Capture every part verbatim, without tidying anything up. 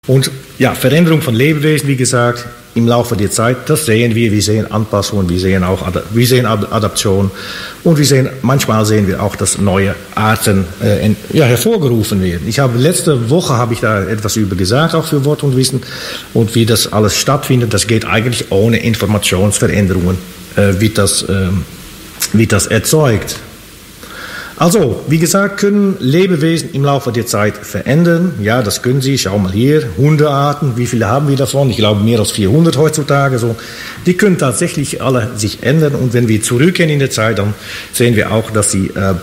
Und ja, Veränderung von Lebewesen, wie gesagt, im Laufe der Zeit, das sehen wir. Wir sehen Anpassungen, wir sehen auch wir sehen Adaption und wir sehen, manchmal sehen wir auch, dass neue Arten äh, in, ja, hervorgerufen werden. Ich habe letzte Woche habe ich da etwas über gesagt, auch für Wort und Wissen, und wie das alles stattfindet. Das geht eigentlich ohne Informationsveränderungen, äh, wird das, äh, wird das erzeugt. Also, wie gesagt, können Lebewesen im Laufe der Zeit verändern. Ja, das können sie. Schau mal hier, Hundearten, wie viele haben wir davon? Ich glaube, mehr als vierhundert heutzutage. So. Die können tatsächlich alle sich ändern. Und wenn wir zurückgehen in der Zeit, dann sehen wir auch, dass sie, äh,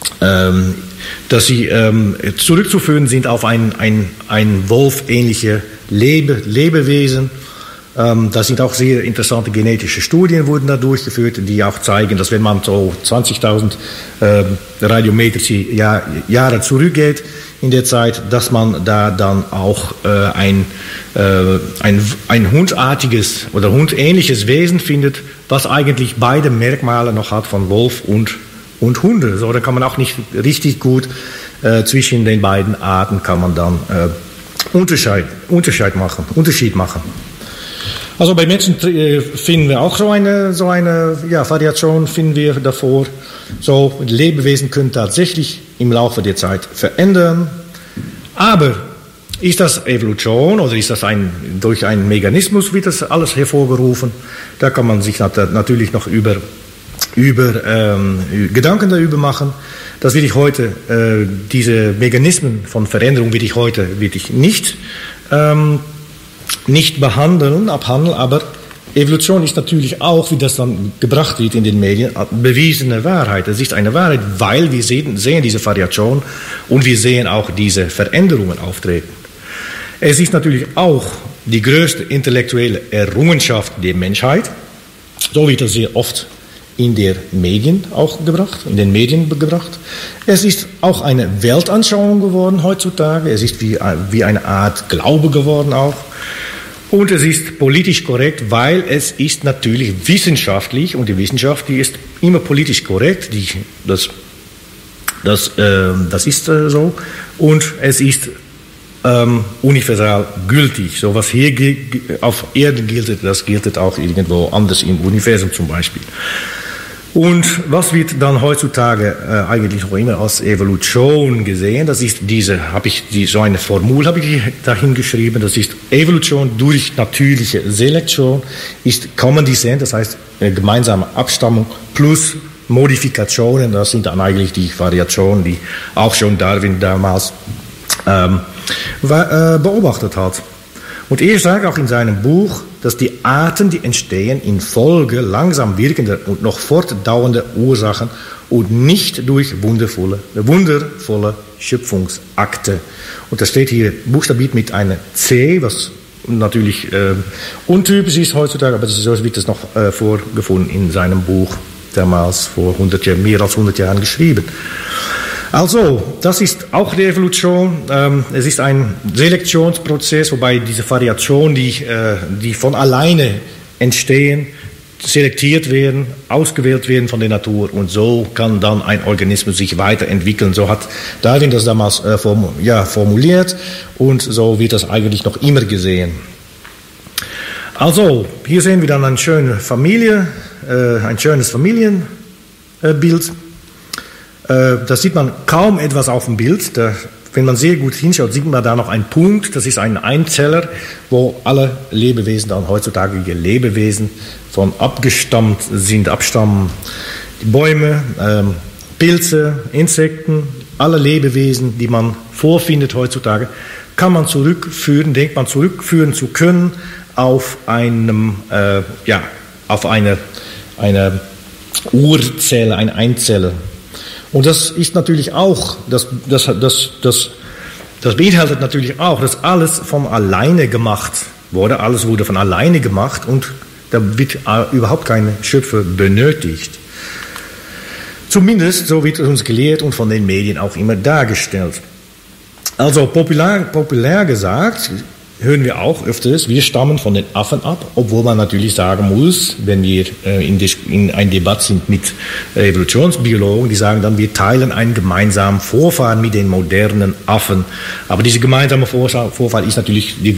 ähm, dass sie ähm, zurückzuführen sind auf ein, ein, ein wolfähnliche Lebe, Lebewesen. Ähm, da sind auch sehr interessante genetische Studien wurden da durchgeführt, die auch zeigen, dass wenn man so zwanzigtausend äh, radiometrische Jahr, Jahre zurückgeht in der Zeit, dass man da dann auch äh, ein, äh, ein, ein hundartiges oder hundähnliches Wesen findet, was eigentlich beide Merkmale noch hat von Wolf und, und Hunde. So, da kann man auch nicht richtig gut äh, zwischen den beiden Arten kann man dann äh, Unterscheid, Unterscheid machen, Unterschied machen. Also bei Menschen äh, finden wir auch so eine, so eine ja, Variation finden wir davor. So, Lebewesen können tatsächlich im Laufe der Zeit verändern. Aber ist das Evolution oder ist das ein, durch einen Mechanismus wird das alles hervorgerufen? Da kann man sich nat- natürlich noch über, über ähm, Gedanken darüber machen. Das will ich heute, äh, diese Mechanismen von Veränderung will ich heute wirklich nicht ähm, nicht behandeln, abhandeln, aber Evolution ist natürlich auch, wie das dann gebracht wird in den Medien, bewiesene Wahrheit. Es ist eine Wahrheit, weil wir sehen, sehen diese Variation und wir sehen auch diese Veränderungen auftreten. Es ist natürlich auch die größte intellektuelle Errungenschaft der Menschheit. So wird das sehr oft in den Medien auch gebracht, in den Medien gebracht. Es ist auch eine Weltanschauung geworden heutzutage. Es ist wie, wie eine Art Glaube geworden auch. Und es ist politisch korrekt, weil es ist natürlich wissenschaftlich, und die Wissenschaft, die ist immer politisch korrekt, die, das, das, äh, das ist äh, so, und es ist ähm, universal gültig. So was hier auf Erden gilt, das gilt auch irgendwo anders im Universum zum Beispiel. Und was wird dann heutzutage äh, eigentlich noch immer als Evolution gesehen? Das ist diese, habe ich die, so eine Formel habe ich dahin geschrieben. Das ist Evolution durch natürliche Selektion. Ist kann man die sehen? Das heißt äh, gemeinsame Abstammung plus Modifikationen. Das sind dann eigentlich die Variationen, die auch schon Darwin damals ähm, war, äh, beobachtet hat. Und er sagt auch in seinem Buch, dass die Arten, die entstehen, infolge langsam wirkender und noch fortdauernder Ursachen und nicht durch wundervolle, wundervolle Schöpfungsakte. Und das steht hier buchstabiert mit einer C, was natürlich äh, untypisch ist heutzutage, aber so wird es noch äh, vorgefunden in seinem Buch, damals vor hundert Jahren, mehr als hundert Jahren geschrieben. Also, das ist auch die Evolution. Ähm, es ist ein Selektionsprozess, wobei diese Variationen, die, äh, die von alleine entstehen, selektiert werden, ausgewählt werden von der Natur, und so kann dann ein Organismus sich weiterentwickeln. So hat Darwin das damals äh, form, ja, formuliert, und so wird das eigentlich noch immer gesehen. Also, hier sehen wir dann eine schöne Familie, äh, ein schönes Familienbild. Äh, Da sieht man kaum etwas auf dem Bild. Da, wenn man sehr gut hinschaut, sieht man da noch einen Punkt. Das ist ein Einzeller, wo alle Lebewesen, dann heutzutage Lebewesen, von abgestammt sind, abstammen. Die Bäume, ähm, Pilze, Insekten, alle Lebewesen, die man vorfindet heutzutage, kann man zurückführen, denkt man zurückführen zu können auf einem, äh, ja, auf eine, eine Urzelle, ein Einzeller. Und das ist natürlich auch, das, das, das, das, das beinhaltet natürlich auch, dass alles von alleine gemacht wurde, alles wurde von alleine gemacht, und da wird überhaupt kein Schöpfer benötigt. Zumindest so wird es uns gelehrt und von den Medien auch immer dargestellt. Also populär, populär gesagt, hören wir auch öfters, wir stammen von den Affen ab, obwohl man natürlich sagen muss, wenn wir äh, in, in ein Debatt sind mit Evolutionsbiologen, die sagen dann, wir teilen einen gemeinsamen Vorfahren mit den modernen Affen. Aber dieser gemeinsame Vorfahren ist natürlich die